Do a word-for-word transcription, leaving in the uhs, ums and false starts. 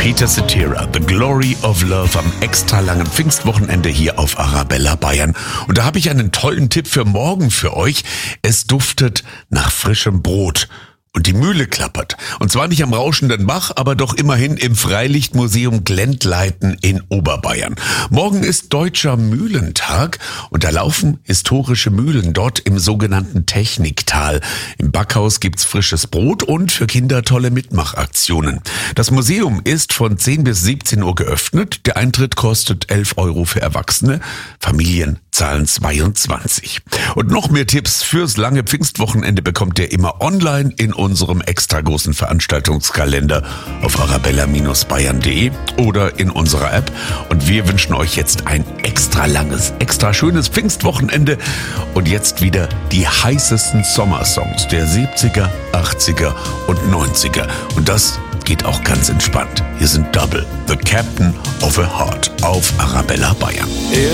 Peter Cetera, The Glory of Love am extra langen Pfingstwochenende hier auf Arabella Bayern. Und da habe ich einen tollen Tipp für morgen für euch. Es duftet nach frischem Brot. Und die Mühle klappert. Und zwar nicht am rauschenden Bach, aber doch immerhin im Freilichtmuseum Glendleiten in Oberbayern. Morgen ist Deutscher Mühlentag und da laufen historische Mühlen dort im sogenannten Techniktal. Im Backhaus gibt's frisches Brot und für Kinder tolle Mitmachaktionen. Das Museum ist von zehn bis siebzehn Uhr geöffnet. Der Eintritt kostet elf Euro für Erwachsene. Familien zahlen zweiundzwanzig. Und noch mehr Tipps fürs lange Pfingstwochenende bekommt ihr immer online in unserem extra großen Veranstaltungskalender auf arabella Bindestrich bayern punkt de oder in unserer App. Und wir wünschen euch jetzt ein extra langes, extra schönes Pfingstwochenende. Und jetzt wieder die heißesten Sommersongs der siebziger, achtziger und neunziger. Und das geht auch ganz entspannt. Hier sind Double, The Captain of a Heart auf Arabella Bayern.